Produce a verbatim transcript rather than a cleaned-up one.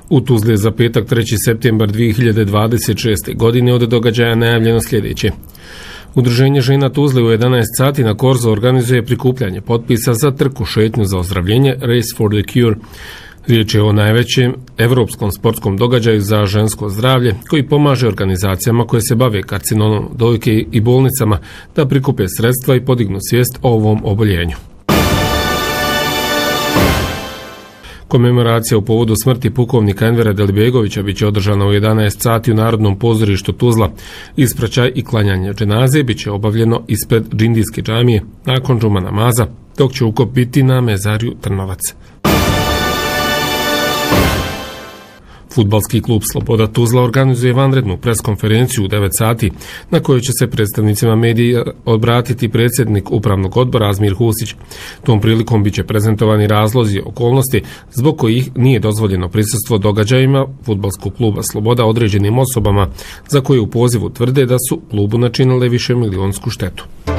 U Tuzli je za petak treći septembar dvije hiljade dvadeset šeste. godine od događaja najavljeno sljedeće. Udruženje žena Tuzle u jedanaest sati na Korzo organizuje prikupljanje potpisa za trku šetnju za ozdravljenje Race for the Cure. Riječ je o najvećem evropskom sportskom događaju za žensko zdravlje koji pomaže organizacijama koje se bave karcinomom dojke i bolnicama da prikupe sredstva i podignu svijest o ovom oboljenju. Komemoracija u povodu smrti pukovnika Envera Delbegovića biće održana u jedanaest sati u Narodnom pozorištu Tuzla. Ispraćaj i klanjanje dženaze biće obavljeno ispred Džindijske džamije nakon džuma namaza, dok će ukop biti na mezarju Trnovac. Fudbalski klub Sloboda Tuzla organizuje vanrednu preskonferenciju u devet sati, na kojoj će se predstavnicima medija obratiti predsjednik upravnog odbora Azmir Husić. Tom prilikom biće prezentovani razlozi i okolnosti zbog kojih nije dozvoljeno prisustvo događajima Fudbalskog kluba Sloboda određenim osobama za koje u pozivu tvrde da su klubu načinile više milionsku štetu.